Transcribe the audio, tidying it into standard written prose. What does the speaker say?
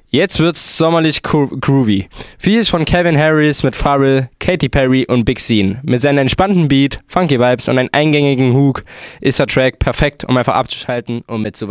Jetzt wird's sommerlich groovy. Vieles von Calvin Harris mit Pharrell, Katy Perry und Big Sean. Mit seinem entspannten Beat, funky Vibes und einem eingängigen Hook ist der Track perfekt, um einfach abzuschalten und mitzuwachsen.